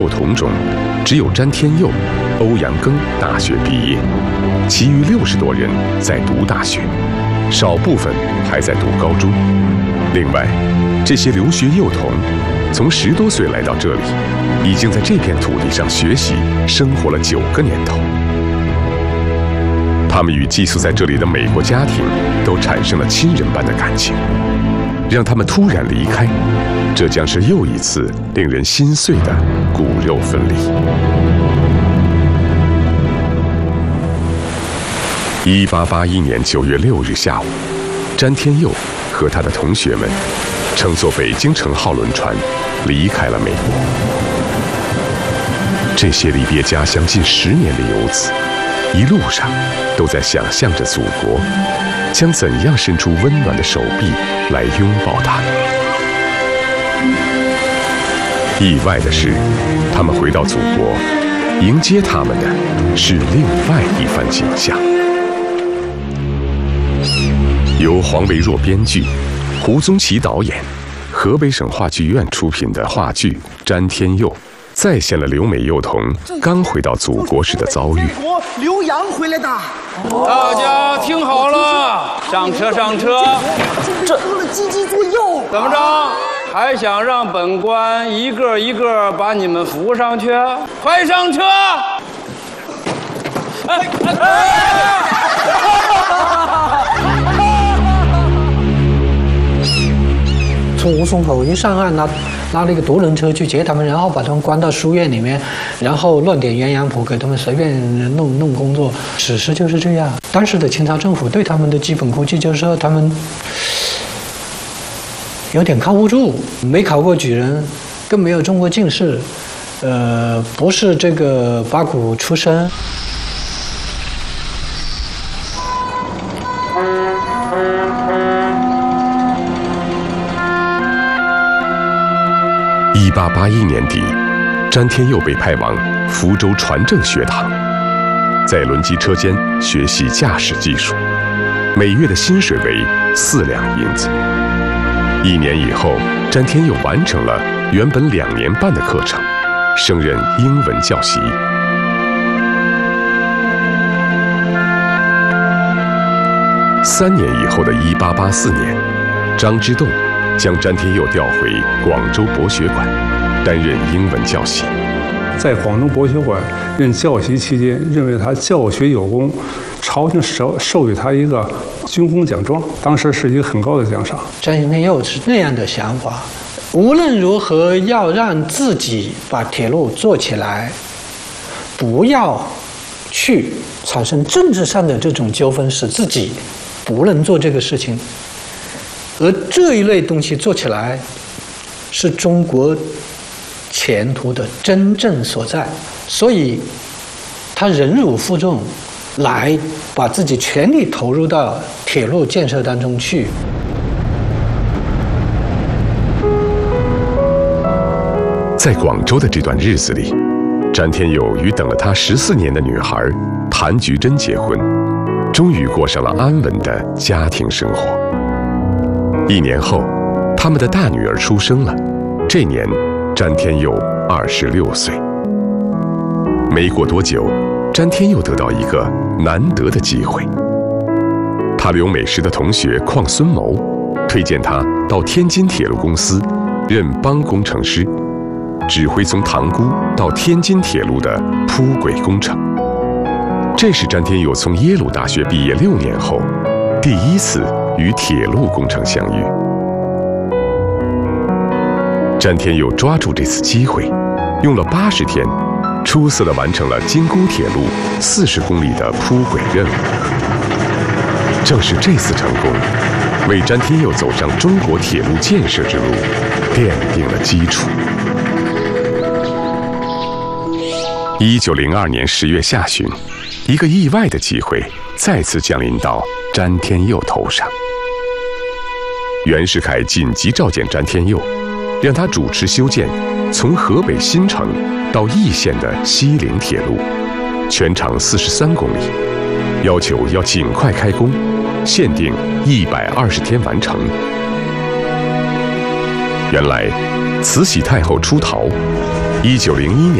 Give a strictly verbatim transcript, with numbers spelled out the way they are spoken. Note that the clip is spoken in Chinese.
幼童中，只有詹天佑、欧阳庚大学毕业，其余六十多人在读大学，少部分还在读高中。另外，这些留学幼童从十多岁来到这里，已经在这片土地上学习生活了九个年头。他们与寄宿在这里的美国家庭都产生了亲人般的感情，让他们突然离开，这将是又一次令人心碎的骨肉分离。一八八一年九月六日下午，詹天佑和他的同学们乘坐北京城号轮船离开了美国。这些离别家乡近十年的游子，一路上都在想象着祖国将怎样伸出温暖的手臂来拥抱他们。意外的是，他们回到祖国，迎接他们的是另外一番景象。由黄维若编剧，胡宗奇导演，河北省话剧院出品的话剧《詹天佑》，再现了留美幼童刚回到祖国时的遭遇。 留洋回来的， 大家听好了，上车上车。 这喝了鸡鸡作右， 怎么着？还想让本官一个一个把你们扶上去？快上车！哎哎哎！ 从吴淞口一上岸，拿拿了一个独轮车去接他们，然后把他们关到书院里面，然后乱点鸳鸯谱，给他们随便弄弄工作。史实就是这样。当时的清朝政府对他们的基本估计就是说，他们有点靠不住，没考过举人，更没有中过进士，呃，不是这个八股出身。 一八八一年底，詹天佑被派往福州船政学堂，在轮机车间学习驾驶技术，每月的薪水为四两银子。一年以后，詹天佑完成了原本两年半的课程，升任英文教习。三年以后的一八八四年，张之洞将詹天佑调回广州博学馆，担任英文教习。 在广东博学馆任教习期间，认为他教学有功，朝廷授授予他一个军功奖状，当时是一个很高的奖赏。 詹天佑是那样的想法，无论如何要让自己把铁路做起来，不要去产生政治上的这种纠纷，使自己不能做这个事情。而这一类东西做起来，是中国前途的真正所在，所以他忍辱负重，来把自己全力投入到铁路建设当中去。 在广州的这段日子里，詹天佑与等了他十四年的女孩谭菊珍结婚，终于过上了安稳的家庭生活。一年后，他们的大女儿出生了，这年詹天佑二十六岁。没过多久，詹天佑得到一个难得的机会。他留美时的同学邝孙谋推荐他到天津铁路公司任帮工程师，指挥从塘沽到天津铁路的铺轨工程。这是詹天佑从耶鲁大学毕业六年后，第一次与铁路工程相遇。詹天佑抓住这次机会，用了八十天，出色地完成了京沽铁路四十公里的铺轨任务。正是这次成功，为詹天佑走上中国铁路建设之路奠定了基础。一九零二年十月下旬，一个意外的机会再次降临到詹天佑头上。袁世凯紧急召见詹天佑，让他主持修建从河北新城到易县的西陵铁路，全长四十三公里，要求要尽快开工，限定一百二十天完成。原来，慈禧太后出逃， 一九零一年。